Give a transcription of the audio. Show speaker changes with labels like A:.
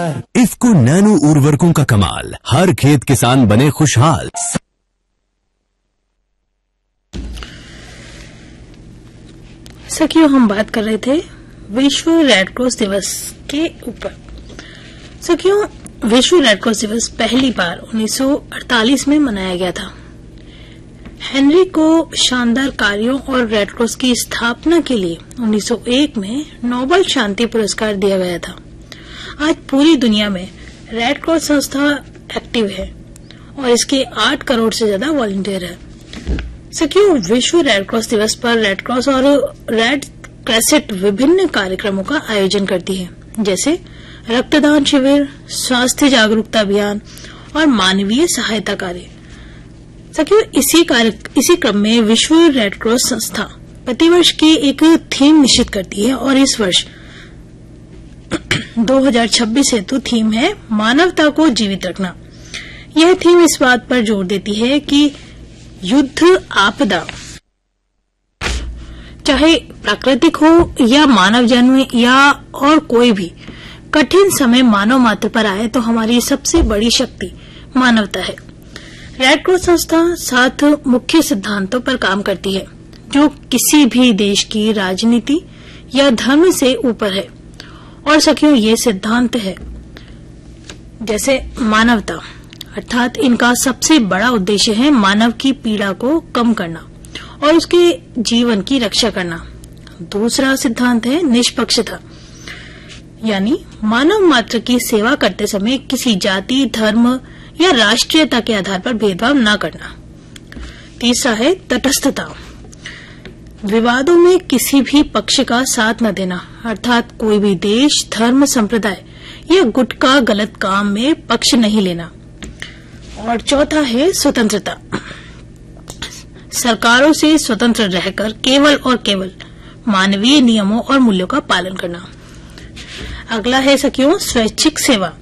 A: तैयार। इफ्को नैनो उर्वरकों का कमाल, हर खेत किसान बने खुशहाल।
B: सखियों, हम बात कर रहे थे विश्व रेड क्रॉस दिवस के ऊपर। सखियों, विश्व रेड क्रॉस दिवस पहली बार 1948 में मनाया गया था। हेनरी को शानदार कार्यों और रेड क्रॉस की स्थापना के लिए 1901 में नोबेल शांति पुरस्कार दिया गया था। आज पूरी दुनिया में रेड क्रॉस संस्था एक्टिव है और इसके 8 करोड़ से ज्यादा वॉलंटियर है। सखियों, विश्व रेड क्रॉस दिवस पर रेड क्रॉस और रेड क्रेसेंट विभिन्न कार्यक्रमों का आयोजन करती है, जैसे रक्तदान शिविर, स्वास्थ्य जागरूकता अभियान और मानवीय सहायता कार्य। सखियों, इसी क्रम में विश्व रेड क्रॉस संस्था प्रतिवर्ष की एक थीम निश्चित करती है और इस वर्ष 2026 हेतु थीम है मानवता को जीवित रखना। यह थीम इस बात पर जोर देती है कि युद्ध, आपदा, चाहे प्राकृतिक हो या मानव जन्म या और कोई भी कठिन समय मानव मात्र पर आए तो हमारी सबसे बड़ी शक्ति मानवता है। रेड क्रॉस संस्था 7 मुख्य सिद्धांतों पर काम करती है जो किसी भी देश की राजनीति या धर्म से ऊपर है। और सखियों, ये सिद्धांत है जैसे मानवता, अर्थात इनका सबसे बड़ा उद्देश्य है मानव की पीड़ा को कम करना और उसके जीवन की रक्षा करना। दूसरा सिद्धांत है निष्पक्षता, यानी मानव मात्र की सेवा करते समय किसी जाति, धर्म या राष्ट्रीयता के आधार पर भेदभाव न करना। तीसरा है तटस्थता, विवादों में किसी भी पक्ष का साथ न देना, अर्थात कोई भी देश, धर्म, संप्रदाय या गुट का गलत काम में पक्ष नहीं लेना। और चौथा है स्वतंत्रता, सरकारों से स्वतंत्र रहकर केवल और केवल मानवीय नियमों और मूल्यों का पालन करना। अगला है सखियों स्वैच्छिक सेवा,